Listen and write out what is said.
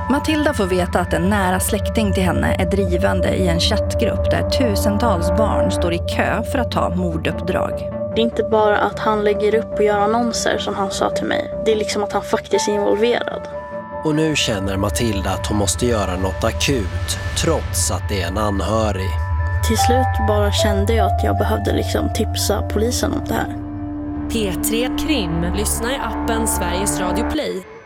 Matilda får veta att en nära släkting till henne är drivande i en chattgrupp där tusentals barn står i kö för att ta morduppdrag. Det är inte bara att han lägger upp och gör annonser som han sa till mig. Det är liksom att han faktiskt är involverad. Och nu känner Matilda att hon måste göra något akut, trots att det är en anhörig. Till slut bara kände jag att jag behövde liksom tipsa polisen om det här. P3 Krim. Lyssna i appen Sveriges Radio Play.